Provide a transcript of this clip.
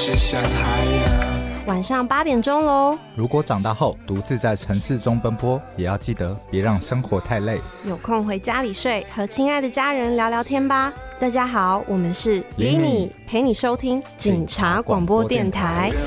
是像海洋。 晚上8点钟咯。 如果长大后独自在城市中奔波，也要记得别让生活太累。 有空回家里睡，和亲爱的家人聊聊天吧。大家好，我们是厘米， 陪你收听警察广播电台。